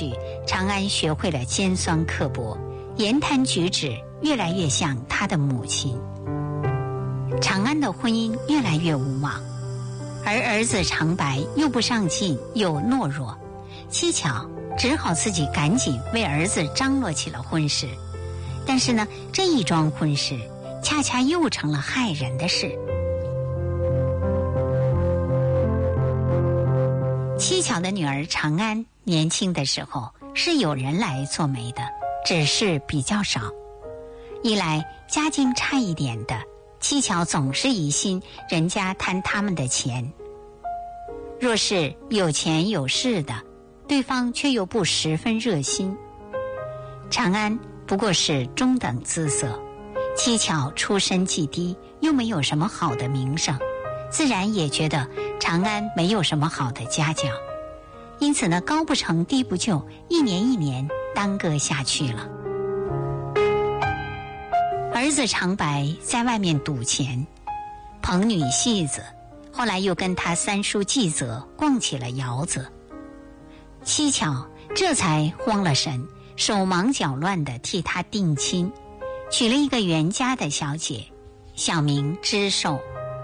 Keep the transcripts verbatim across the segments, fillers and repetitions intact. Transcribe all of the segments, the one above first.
去，长安学会了尖酸刻薄，言谈举止越来越像他的母亲。长安的婚姻越来越无望，而儿子长白又不上进又懦弱，七巧只好自己赶紧为儿子张罗起了婚事。但是呢，这一桩婚事恰恰又成了害人的事。七巧的女儿长安年轻的时候是有人来做媒的，只是比较少。一来家境差一点的，七巧总是疑心人家贪他们的钱；若是有钱有势的，对方却又不十分热心。长安不过是中等姿色，七巧出身既低，又没有什么好的名声，自然也觉得长安没有什么好的家教，因此呢，高不成低不就，一年一年耽搁下去了。儿子长白在外面赌钱，捧女戏子，后来又跟他三叔季泽逛起了窑子。七巧这才慌了神，手忙脚乱地替他定亲，娶了一个袁家的小姐，小名知寿。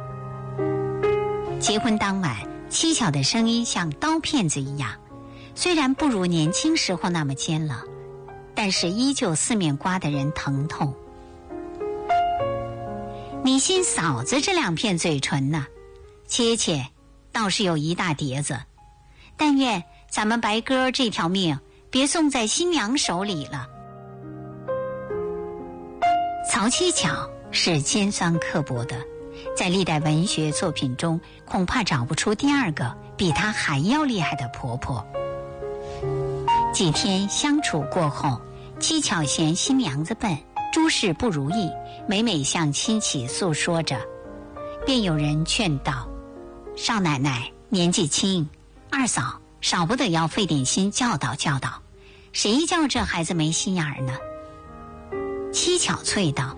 结婚当晚，七巧的声音像刀片子一样，虽然不如年轻时候那么尖了，但是依旧四面刮得人疼痛。你信嫂子这两片嘴唇呢，切切倒是有一大碟子，但愿咱们白鸽这条命别送在新娘手里了。曹七巧是尖酸刻薄的，在历代文学作品中恐怕找不出第二个比她还要厉害的婆婆。几天相处过后，七巧嫌新娘子笨，诸事不如意，每每向亲戚诉说着，便有人劝道：少奶奶年纪轻，二嫂少不得要费点心教导教导，谁叫这孩子没心眼儿呢？七巧啐道：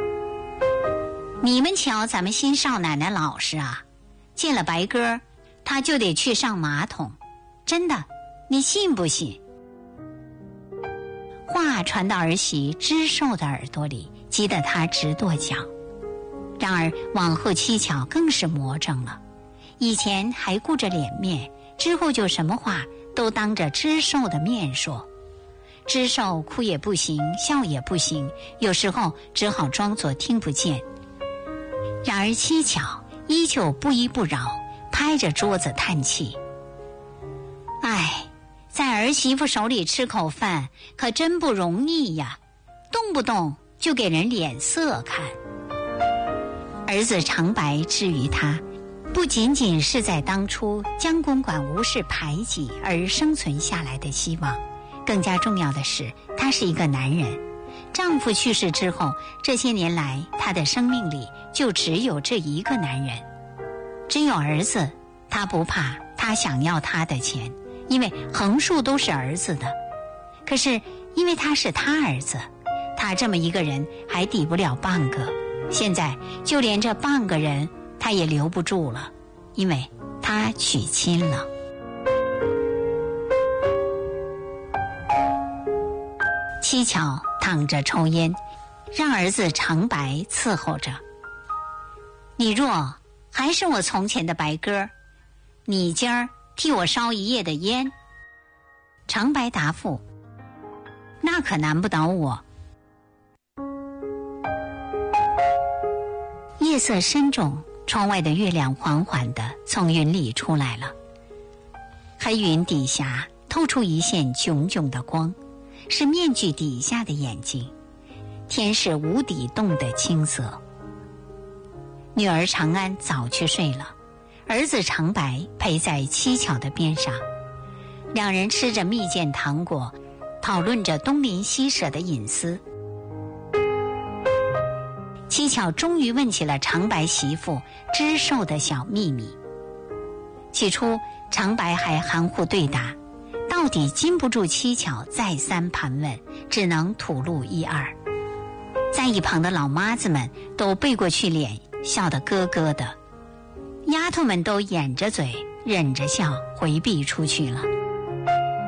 你们瞧咱们新少奶奶老实啊，见了白鸽她就得去上马桶，真的，你信不信？话传到儿媳知寿的耳朵里，急得她直跺脚。然而往后七巧更是魔怔了，以前还顾着脸面，之后就什么话都当着知寿的面说。知寿哭也不行，笑也不行，有时候只好装作听不见。然而七巧依旧不依不饶，拍着桌子叹气：唉，在儿媳妇手里吃口饭可真不容易呀，动不动就给人脸色看。儿子长白至于他，不仅仅是在当初江公馆无视排挤而生存下来的希望，更加重要的是他是一个男人。丈夫去世之后，这些年来他的生命里就只有这一个男人，只有儿子。他不怕他想要他的钱，因为横竖都是儿子的。可是因为他是他儿子，他这么一个人还抵不了半个，现在就连这半个人他也留不住了，因为他娶亲了。七巧躺着抽烟，让儿子长白伺候着。你若还是我从前的白鸽，你今儿替我烧一夜的烟。长白答复：那可难不倒我。夜色深重，窗外的月亮缓缓地从云里出来了，黑云底下透出一线炯炯的光，是面具底下的眼睛，天是无底洞的青色。女儿长安早去睡了，儿子长白陪在七巧的边上，两人吃着蜜饯糖果，讨论着东邻西舍的隐私。七巧终于问起了长白媳妇知寿的小秘密。起初长白还含糊对答，到底禁不住七巧再三盘问，只能吐露一二。在一旁的老妈子们都背过去脸，笑得咯咯的，丫头们都掩着嘴忍着笑回避出去了。